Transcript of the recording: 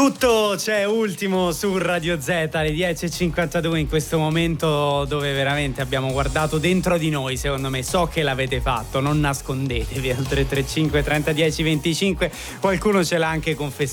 Tutto c'è ultimo su Radio Z alle 10:52 in questo momento dove veramente abbiamo guardato dentro di noi, secondo me. So che l'avete fatto, non nascondetevi al 335 30 10 25, qualcuno ce l'ha anche confessato.